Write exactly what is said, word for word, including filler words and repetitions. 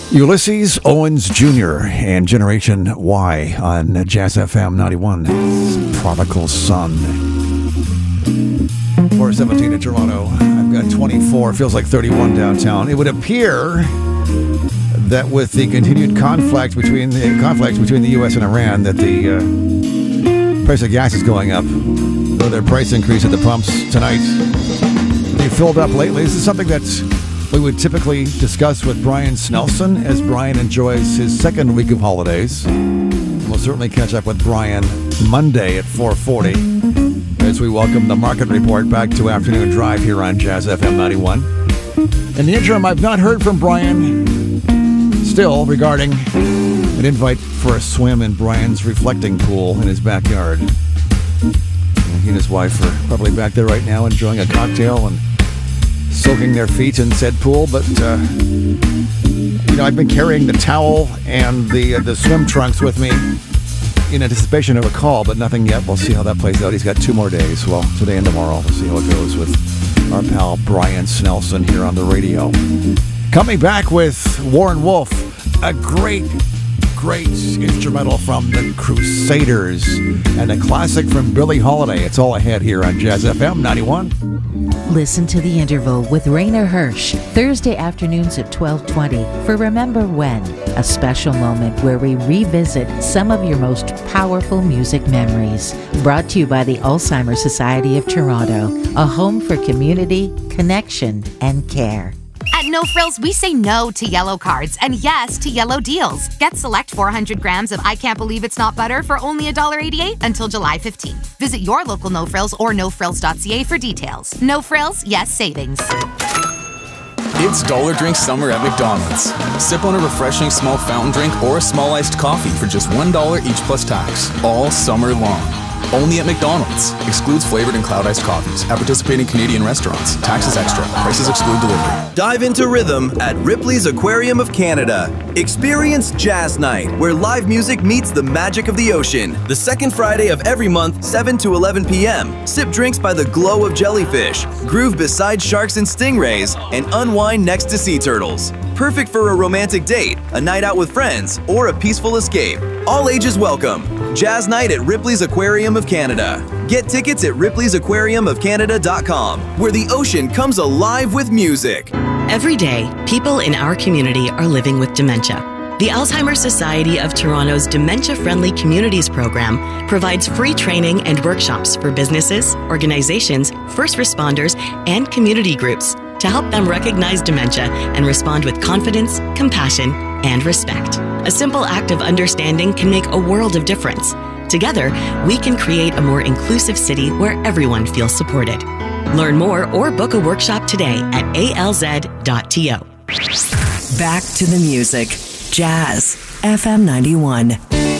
Ulysses Owens Junior and Generation Y on Jazz F M ninety-one. Prodigal Son. four seventeen in Toronto. I've got twenty-four. Feels like thirty-one downtown. It would appear that with the continued conflict between the conflict between the U S and Iran, that the uh, price of gas is going up. Their price increase at the pumps tonight. They filled up lately. This is something that we would typically discuss with Brian Snelson as Brian enjoys his second week of holidays. We'll certainly catch up with Brian Monday at four forty as we welcome the Market Report back to Afternoon Drive here on Jazz F M ninety-one. In the interim, I've not heard from Brian still regarding an invite for a swim in Brian's reflecting pool in his backyard. He and his wife are probably back there right now enjoying a cocktail and soaking their feet in said pool. But, uh, you know, I've been carrying the towel and the uh, the swim trunks with me in anticipation of a call, but nothing yet. We'll see how that plays out. He's got two more days. Well, today and tomorrow. We'll see how it goes with our pal Brian Snelson here on the radio. Coming back with Warren Wolf, a great, great instrumental from the Crusaders and a classic from Billie Holiday. It's all ahead here on Jazz F M ninety-one. Listen to The Interval with Rainer Hirsch, Thursday afternoons at twelve twenty for Remember When, a special moment where we revisit some of your most powerful music memories. Brought to you by the Alzheimer's Society of Toronto, a home for community, connection, and care. At No Frills, we say no to yellow cards and yes to yellow deals. Get select four hundred grams of I Can't Believe It's Not Butter for only one dollar eighty-eight until July fifteenth. Visit your local No Frills or no frills dot c a for details. No Frills, yes savings. It's Dollar Drink Summer at McDonald's. Sip on a refreshing small fountain drink or a small iced coffee for just one dollar each plus tax, all summer long. Only at McDonald's. Excludes flavored and cloud iced coffees. At participating Canadian restaurants. Taxes extra. Prices exclude delivery. Dive into rhythm at Ripley's Aquarium of Canada. Experience Jazz Night, where live music meets the magic of the ocean. The second Friday of every month, seven to eleven p.m. Sip drinks by the glow of jellyfish, groove beside sharks and stingrays, and unwind next to sea turtles. Perfect for a romantic date, a night out with friends, or a peaceful escape. All ages welcome. Jazz Night at Ripley's Aquarium of Canada. Get tickets at ripleys aquarium of canada dot com, where the ocean comes alive with music. Every day, people in our community are living with dementia. The Alzheimer's Society of Toronto's Dementia Friendly Communities program provides free training and workshops for businesses, organizations, first responders, and community groups to help them recognize dementia and respond with confidence, compassion, and respect. A simple act of understanding can make a world of difference. Together, we can create a more inclusive city where everyone feels supported. Learn more or book a workshop today at a l z dot t o. Back to the music. Jazz F M ninety-one.